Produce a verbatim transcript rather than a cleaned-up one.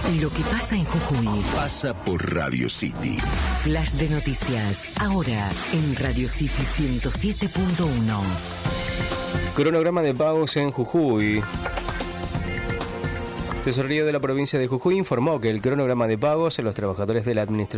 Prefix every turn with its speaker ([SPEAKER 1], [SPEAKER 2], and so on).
[SPEAKER 1] Lo que pasa en Jujuy
[SPEAKER 2] pasa por Radio City.
[SPEAKER 1] Flash de noticias, ahora en Radio City ciento siete punto uno.
[SPEAKER 3] Cronograma de pagos en Jujuy. Tesorería de la provincia de Jujuy informó que el cronograma de pagos a los trabajadores de la administración